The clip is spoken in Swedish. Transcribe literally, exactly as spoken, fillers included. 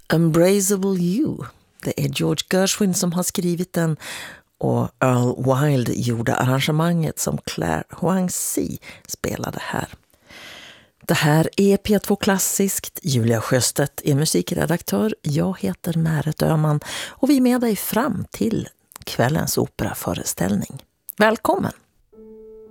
Unbraceable You. Det är George Gershwin som har skrivit den och Earl Wilde gjorde arrangemanget som Claire Huang-Si spelade här. Det här är P två Klassiskt. Julia Sjöstedt är musikredaktör. Jag heter Märet Öhman och vi är med dig fram till kvällens operaföreställning. Välkommen!